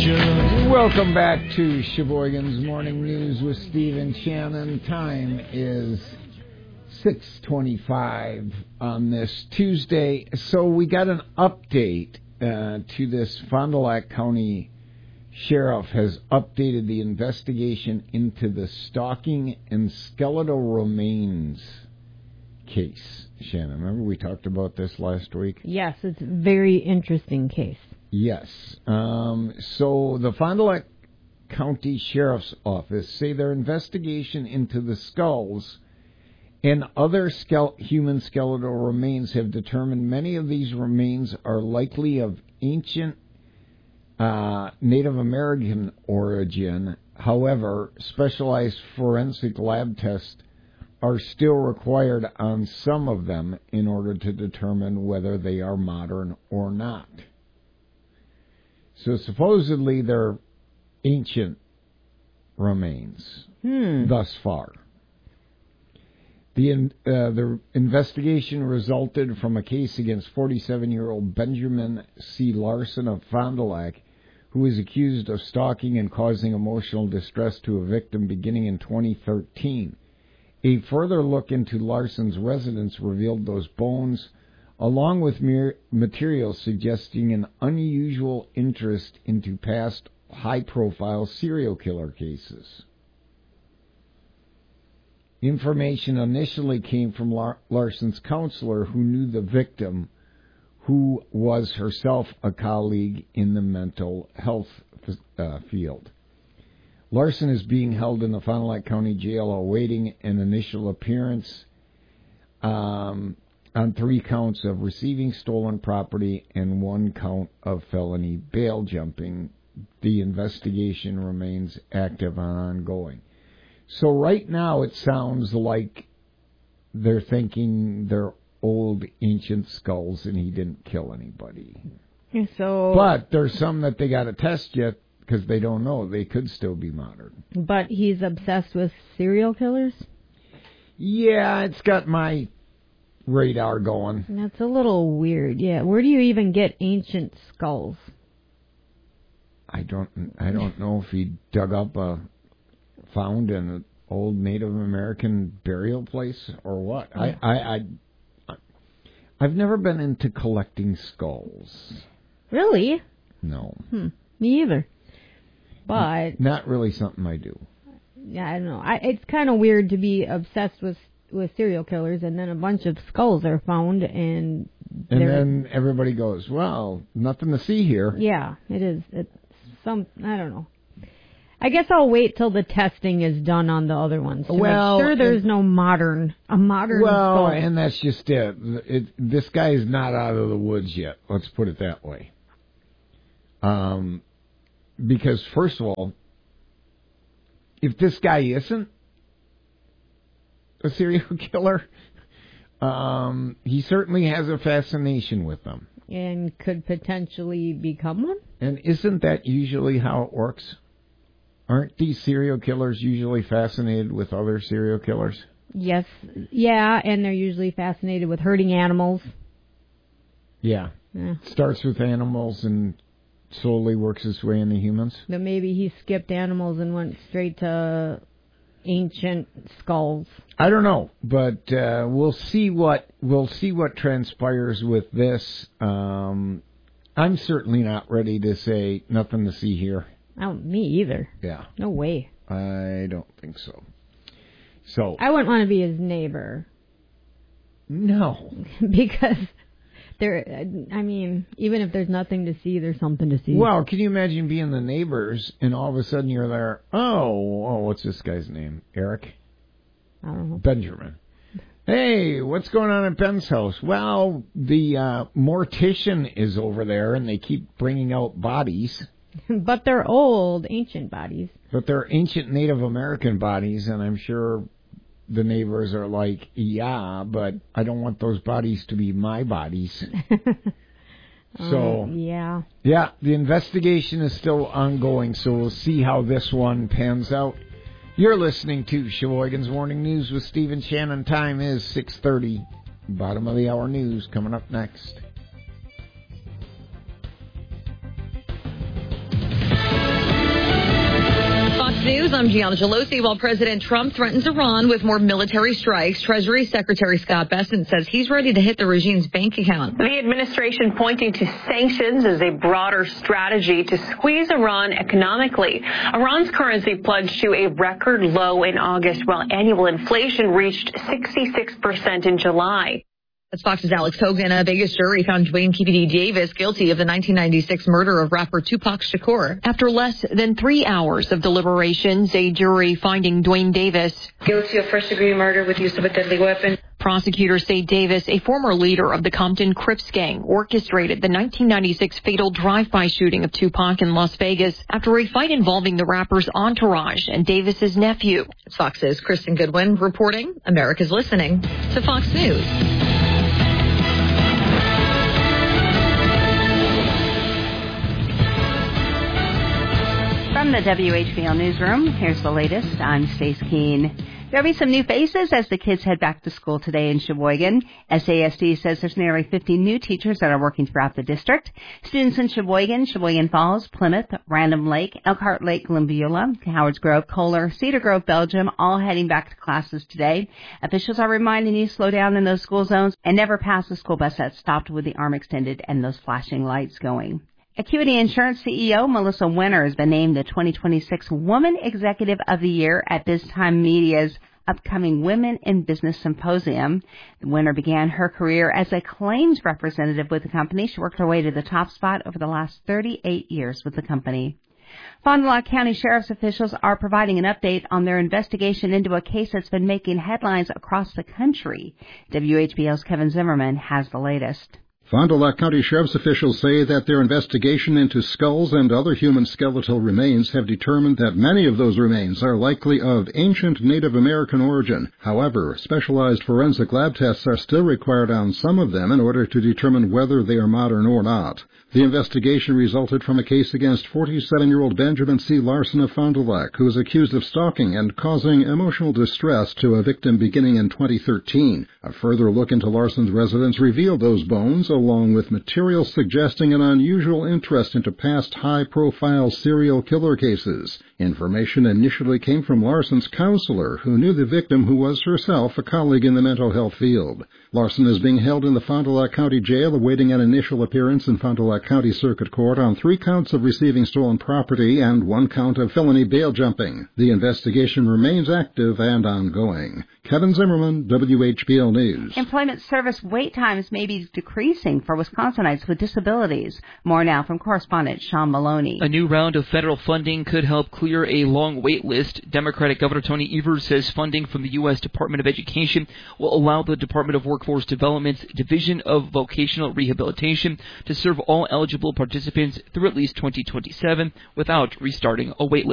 attention. Welcome back to Sheboygan's Morning News with Steve and Shannon. Time is 6:25 on this Tuesday. So we got an update to this. Fond du Lac County Sheriff has updated the investigation into the stalking and skeletal remains case. Shannon, remember we talked about this last week? Yes, it's a very interesting case. Yes. So the Fond du Lac County Sheriff's Office say their investigation into the skulls and other human skeletal remains have determined many of these remains are likely of ancient Native American origin. However, specialized forensic lab tests are still required on some of them in order to determine whether they are modern or not. So supposedly they're ancient remains thus far. The investigation resulted from a case against 47-year-old Benjamin C. Larson of Fond du Lac, who is accused of stalking and causing emotional distress to a victim beginning in 2013. A further look into Larson's residence revealed those bones, along with materials suggesting an unusual interest into past high-profile serial killer cases. Information initially came from Larson's counselor, who knew the victim, who was herself a colleague in the mental health field. Larson is being held in the Fond du Lac County Jail awaiting an initial appearance on 3 counts of receiving stolen property and 1 count of felony bail jumping. The investigation remains active and ongoing. So right now it sounds like they're thinking they're old ancient skulls and he didn't kill anybody. But there's some that they got to test yet because they don't know. They could still be modern. But he's obsessed with serial killers? Yeah, it's got my radar going. That's a little weird. Yeah, where do you even get ancient skulls? I don't know if he dug up found an old Native American burial place or what. I've never been into collecting skulls. Really? No. Me either. But not really something I do. Yeah, I don't know. It's kind of weird to be obsessed with serial killers, and then a bunch of skulls are found, and then everybody goes, "Well, nothing to see here." Yeah, it is. It's I don't know. I guess I'll wait till the testing is done on the other ones to make sure there's no modern skull. And that's just it. This guy is not out of the woods yet. Let's put it that way. Because first of all, if this guy isn't a serial killer, he certainly has a fascination with them. And could potentially become one? And isn't that usually how it works? Aren't these serial killers usually fascinated with other serial killers? Yes. Yeah, and they're usually fascinated with hurting animals. Yeah. Starts with animals and slowly works its way into humans. But maybe he skipped animals and went straight to ancient skulls. I don't know, but we'll see what transpires with this. I'm certainly not ready to say nothing to see here. Oh, me either. Yeah. No way. I don't think so. So I wouldn't want to be his neighbor. No. Because even if there's nothing to see, there's something to see. Well, can you imagine being the neighbors and all of a sudden you're there, oh, what's this guy's name? Eric? I don't know. Benjamin. Hey, what's going on at Ben's house? Well, the mortician is over there and they keep bringing out bodies. But they're old, ancient bodies. But they're ancient Native American bodies, and I'm sure the neighbors are like, yeah, but I don't want those bodies to be my bodies. So, yeah, the investigation is still ongoing, so we'll see how this one pans out. You're listening to Sheboygan's Morning News with Steve and Shannon. Time is 6:30. Bottom of the hour news coming up next. News, I'm Gianna Gelosi. While President Trump threatens Iran with more military strikes, Treasury Secretary Scott Bessent says he's ready to hit the regime's bank account. The administration pointing to sanctions as a broader strategy to squeeze Iran economically. Iran's currency plunged to a record low in August, while annual inflation reached 66% in July. That's Fox's Alex Hogan. A Vegas jury found Duane Keffe Davis guilty of the 1996 murder of rapper Tupac Shakur. After less than 3 hours of deliberations, a jury finding Duane Davis guilty of first-degree murder with use of a deadly weapon. Prosecutors say Davis, a former leader of the Compton Crips gang, orchestrated the 1996 fatal drive-by shooting of Tupac in Las Vegas after a fight involving the rapper's entourage and Davis's nephew. It's Fox's Kristen Goodwin reporting. America's listening to Fox News. From the WHBL Newsroom, here's the latest. I'm Stace Keene. There'll be some new faces as the kids head back to school today in Sheboygan. SASD says there's nearly 50 new teachers that are working throughout the district. Students in Sheboygan, Sheboygan Falls, Plymouth, Random Lake, Elkhart Lake, Glenbeulah, Howards Grove, Kohler, Cedar Grove, Belgium, all heading back to classes today. Officials are reminding you to slow down in those school zones and never pass a school bus that's stopped with the arm extended and those flashing lights going. Acuity Insurance CEO Melissa Winter has been named the 2026 Woman Executive of the Year at BizTime Media's upcoming Women in Business Symposium. Winter began her career as a claims representative with the company. She worked her way to the top spot over the last 38 years with the company. Fond du Lac County Sheriff's officials are providing an update on their investigation into a case that's been making headlines across the country. WHBL's Kevin Zimmerman has the latest. Fond du Lac County Sheriff's officials say that their investigation into skulls and other human skeletal remains have determined that many of those remains are likely of ancient Native American origin. However, specialized forensic lab tests are still required on some of them in order to determine whether they are modern or not. The investigation resulted from a case against 47-year-old Benjamin C. Larson of Fond du Lac, who is accused of stalking and causing emotional distress to a victim beginning in 2013. A further look into Larson's residence revealed those bones, along with material suggesting an unusual interest into past high-profile serial killer cases. Information initially came from Larson's counselor, who knew the victim, who was herself a colleague in the mental health field. Larson is being held in the Fond du Lac County Jail, awaiting an initial appearance in Fond du Lac County Circuit Court on 3 counts of receiving stolen property and 1 count of felony bail jumping. The investigation remains active and ongoing. Kevin Zimmerman, WHBL News. Employment service wait times may be decreasing for Wisconsinites with disabilities. More now from correspondent Sean Maloney. A new round of federal funding could help clear a long wait list. Democratic Governor Tony Evers says funding from the U.S. Department of Education will allow the Department of Workforce Development's Division of Vocational Rehabilitation to serve all eligible participants through at least 2027 without restarting a wait list.